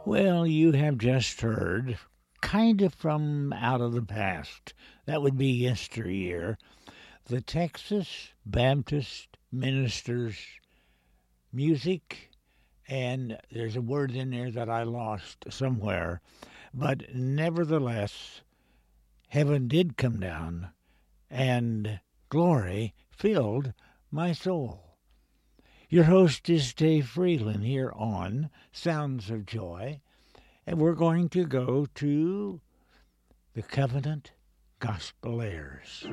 Well, you have just heard, kind of from out of the past, that would be yesteryear, the Texas Baptist Ministers music, and there's a word in there that I lost somewhere, but nevertheless, heaven did come down, and glory filled my soul. Your host is Dave Freeland here on Sounds of Joy, and we're going to go to the Covenant Gospel Airs.